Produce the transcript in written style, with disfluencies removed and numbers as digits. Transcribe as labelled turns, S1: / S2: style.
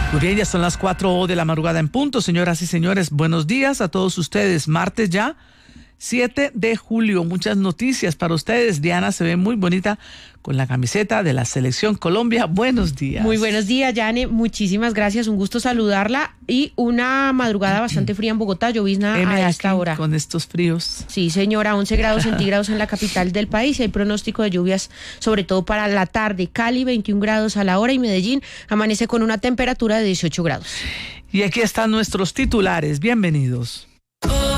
S1: Muy bien, ya son las 4 de la madrugada en punto, señoras y señores. Buenos días a todos ustedes. Martes ya, 7 de julio. Muchas noticias para ustedes. Diana se ve muy bonita con la camiseta de la Selección Colombia. Buenos días.
S2: Muy buenos días, Yane. Muchísimas gracias. Un gusto saludarla. Y una madrugada bastante fría en Bogotá. Llovizna a esta hora.
S1: Con estos fríos.
S2: Sí, señora. 11 grados centígrados en la capital del país. Y hay pronóstico de lluvias, sobre todo para la tarde. Cali, 21 grados a la hora. Y Medellín amanece con una temperatura de 18 grados.
S1: Y aquí están nuestros titulares. Bienvenidos.